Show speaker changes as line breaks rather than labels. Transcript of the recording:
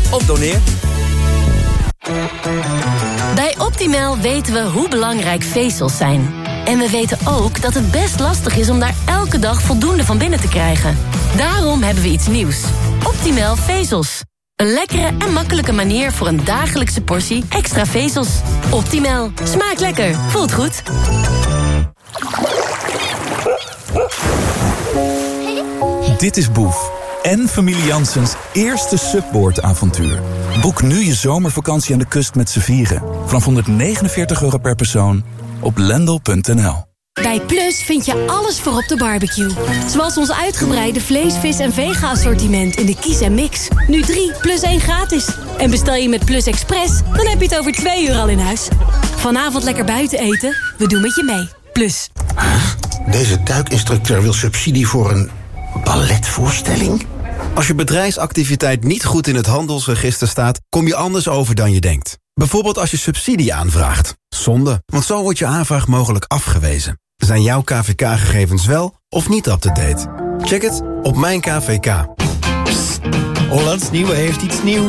of doneer.
Bij Optimal weten we hoe belangrijk vezels zijn. En we weten ook dat het best lastig is om daar elke dag voldoende van binnen te krijgen. Daarom hebben we iets nieuws. Optimal vezels. Een lekkere en makkelijke manier voor een dagelijkse portie extra vezels. Optimal. Smaakt lekker. Voelt goed.
Dit is Boef en familie Janssens eerste subboardavontuur. Boek nu je zomervakantie aan de kust met z'n vieren. Vanaf €149 per persoon op lendl.nl.
Bij Plus vind je alles voor op de barbecue. Zoals ons uitgebreide vlees, vis en vega-assortiment in de Kies en Mix. Nu 3 plus 1 gratis. En bestel je met Plus Express, dan heb je het over 2 uur al in huis. Vanavond lekker buiten eten, we doen met je mee. Plus.
Deze duikinstructeur wil subsidie voor een balletvoorstelling?
Als je bedrijfsactiviteit niet goed in het handelsregister staat, kom je anders over dan je denkt. Bijvoorbeeld als je subsidie aanvraagt. Zonde, want zo wordt je aanvraag mogelijk afgewezen. Zijn jouw KVK-gegevens wel of niet up-to-date? Check het op Mijn KVK.
Psst, Hollands Nieuwe heeft iets nieuws.